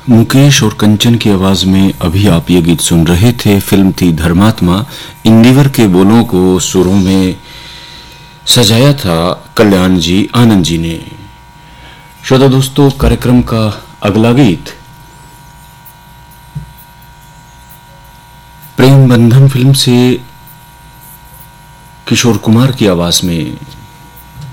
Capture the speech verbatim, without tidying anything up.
मुकेश और कंचन की आवाज में अभी आप ये गीत सुन रहे थे। फिल्म थी धर्मात्मा। इंदिवर के बोलों को सुरों में सजाया था कल्याण जी आनंद जी ने। श्रोता दोस्तों, कार्यक्रम का अगला गीत प्रेम बंधन फिल्म से किशोर कुमार की आवाज में